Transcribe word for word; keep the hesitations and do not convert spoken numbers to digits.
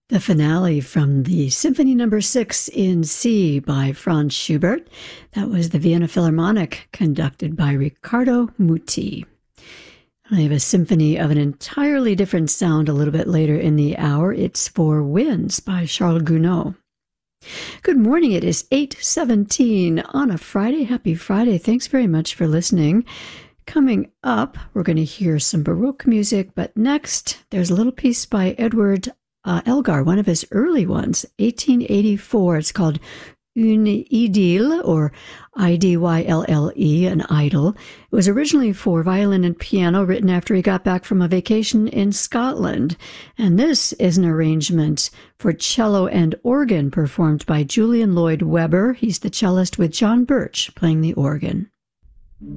The finale from the Symphony Number six in C by Franz Schubert. That was the Vienna Philharmonic, conducted by Riccardo Muti. I have a symphony of an entirely different sound a little bit later in the hour. It's Four Winds by Charles Gounod. Good morning. It is eight seventeen on a Friday. Happy Friday. Thanks very much for listening. Coming up, we're going to hear some Baroque music, but next, there's a little piece by Edward uh, Elgar, one of his early ones, eighteen eighty-four. It's called Une Idylle, or I D Y L L E, an idyll. It was originally for violin and piano, written after he got back from a vacation in Scotland. And this is an arrangement for cello and organ performed by Julian Lloyd Webber. He's the cellist with John Birch playing the organ.